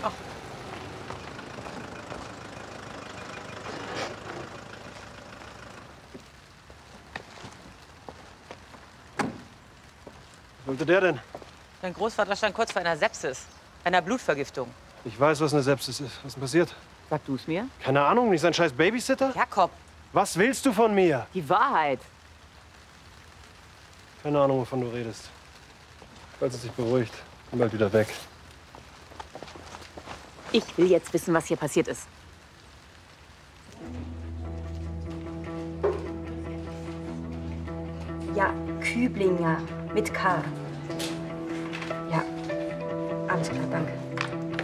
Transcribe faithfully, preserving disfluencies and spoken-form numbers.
Ach. Was wollte der denn? Dein Großvater stand kurz vor einer Sepsis, einer Blutvergiftung. Ich weiß, was eine Sepsis ist. Was ist denn passiert? Sag du es mir? Keine Ahnung, nicht sein scheiß Babysitter? Jakob. Was willst du von mir? Die Wahrheit. Keine Ahnung, wovon du redest. Falls es sich beruhigt, bin bald wieder weg. Ich will jetzt wissen, was hier passiert ist. Ja, Küblinger mit K. Ja, alles klar, danke.